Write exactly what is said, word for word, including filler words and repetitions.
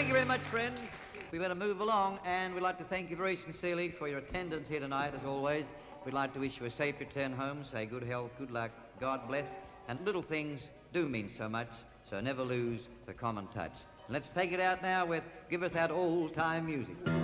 thank you very much, friends. We better move along, and we'd like to thank you very sincerely for your attendance here tonight, as always. We'd like to wish you a safe return home, say good health, good luck, God bless, and little things do mean so much, so never lose the common touch. Let's take it out now with Give Us That Old Time Music.